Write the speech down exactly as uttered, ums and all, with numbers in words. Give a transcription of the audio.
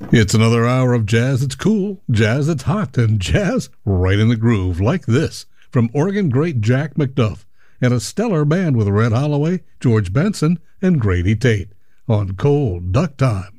It's another hour of jazz that's cool, jazz that's hot, and jazz right in the groove, like this, from organ great Jack McDuff and a stellar band with Red Holloway, George Benson, and Grady Tate on Cold Duck Time.